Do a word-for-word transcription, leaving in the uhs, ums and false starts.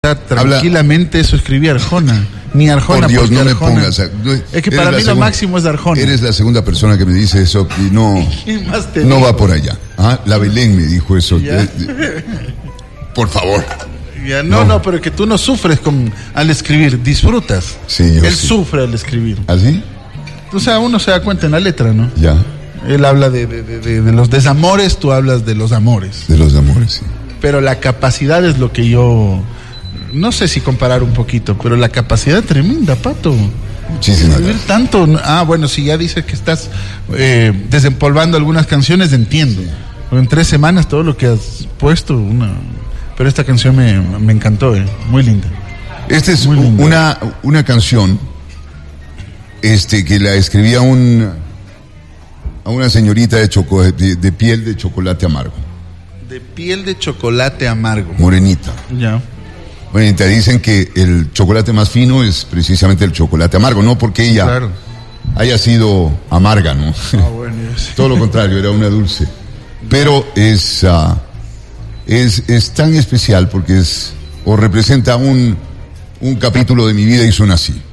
Tranquilamente eso escribía Arjona. Ni Arjona. Por Dios, no me Arjona. pongas. Es que para mí lo máximo es Arjona. Eres la segunda persona que me dice eso y no, no va por allá. ¿Ah? La Belén me dijo eso. Ya. Por favor. Ya, no, no, no, pero que tú no sufres con, al escribir, disfrutas. Sí, yo Él sí. sufre al escribir. ¿Así? O sea, uno se da cuenta en la letra, ¿no? Ya. Él habla de, de, de, de, de los desamores, tú hablas de los amores. De los amores, sí. Pero la capacidad es lo que yo... No sé si comparar un poquito, pero la capacidad tremenda, Pato. Muchísimas Escribir gracias. tanto. Ah, bueno, si ya dices que estás eh, desempolvando algunas canciones, entiendo. En tres semanas todo lo que has puesto, una... Pero esta canción me, me encantó, eh. Muy linda. Esta es Muy linda. una, una canción este, que la escribía un, a una señorita de, choco, de, de piel de chocolate amargo. De piel de chocolate amargo. Morenita. Ya. Bueno, te dicen que el chocolate más fino es precisamente el chocolate amargo, no porque ella Claro. haya sido amarga, ¿no? Ah, bueno, ya sé. Todo lo contrario, era una dulce. Pero es, uh, es, es tan especial porque es, o representa un, un capítulo de mi vida y suena así.